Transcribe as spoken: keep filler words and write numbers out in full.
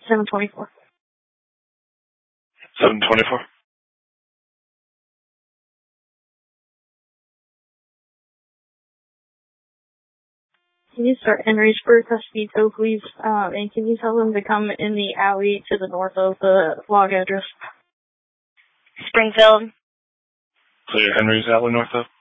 seven twenty-four. seven twenty-four. Can you start Henrysburg Hospital, please? Um, and can you tell them to come in the alley to the north of the log address? Springfield. Clear Henry's alley north of?